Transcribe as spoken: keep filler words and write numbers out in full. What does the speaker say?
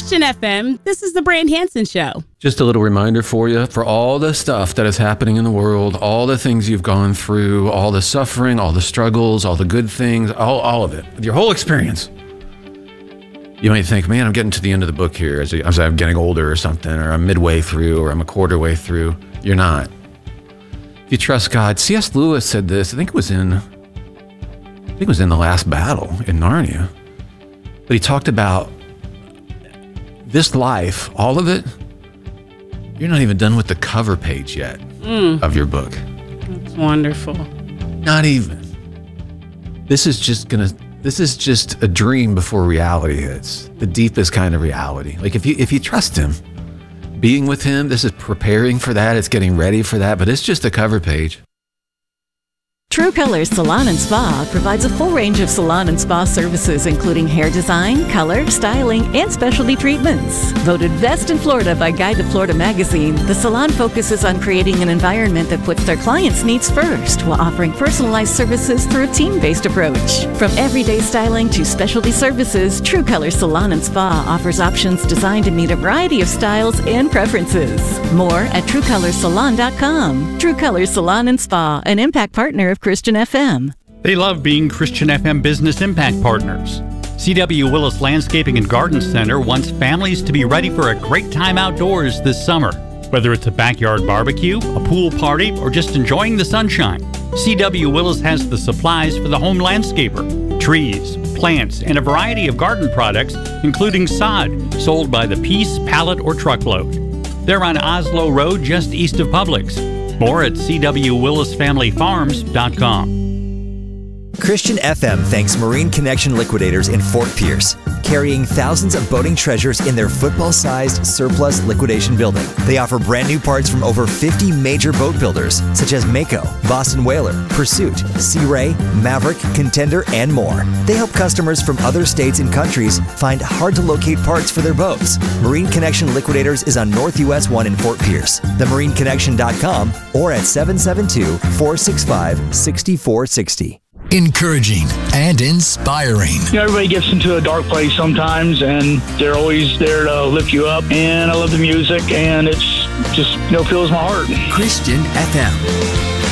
Christian F M, this is the Brand Hansen Show. Just a little reminder for you, for all the stuff that is happening in the world, all the things you've gone through, all the suffering, all the struggles, all the good things, all, all of it, your whole experience. You might think, man, I'm getting to the end of the book here as, as I'm getting older or something, or I'm midway through, or I'm a quarter way through. You're not. If you trust God, C S Lewis said this, I think it was in, I think it was in The Last Battle in Narnia, but he talked about this life, all of it, you're not even done with the cover page yet mm. of your book. That's wonderful. Not even. This is just gonna, this is just a dream before reality hits. The deepest kind of reality. Like if you, if you trust him, being with him, this is preparing for that. It's getting ready for that, but it's just a cover page. True Colors Salon and Spa provides a full range of salon and spa services, including hair design, color, styling, and specialty treatments. Voted best in Florida by Guide to Florida magazine, the salon focuses on creating an environment that puts their clients' needs first while offering personalized services through a team-based approach. From everyday styling to specialty services, True Colors Salon and Spa offers options designed to meet a variety of styles and preferences. More at true colors salon dot com. True Colors Salon and Spa, an impact partner of Christian F M. They love being Christian F M Business Impact Partners. C W Willis Landscaping and Garden Center wants families to be ready for a great time outdoors this summer. Whether it's a backyard barbecue, a pool party, or just enjoying the sunshine, C W Willis has the supplies for the home landscaper. Trees, plants, and a variety of garden products, including sod, sold by the piece, pallet, or truckload. They're on Oslo Road, just east of Publix. More at c w willis family farms dot com. Christian F M thanks Marine Connection Liquidators in Fort Pierce, carrying thousands of boating treasures in their football-sized surplus liquidation building. They offer brand new parts from over fifty major boat builders, such as Mako, Boston Whaler, Pursuit, Sea Ray, Maverick, Contender, and more. They help customers from other states and countries find hard-to-locate parts for their boats. Marine Connection Liquidators is on North U S one in Fort Pierce, the marine connection dot com, or at seven seven two, four six five, six four six zero. Encouraging and inspiring. You know, everybody gets into a dark place sometimes, and they're always there to lift you up. And I love the music, and it's just, you know, fills my heart. Christian F M.